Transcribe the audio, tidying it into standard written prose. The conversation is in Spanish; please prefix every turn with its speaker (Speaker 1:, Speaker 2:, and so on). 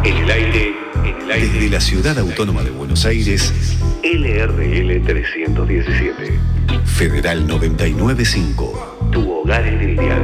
Speaker 1: En el aire,
Speaker 2: Desde la Ciudad Autónoma de Buenos Aires,
Speaker 1: LRL 317.
Speaker 2: Federal 995.
Speaker 1: Tu hogar en el dial.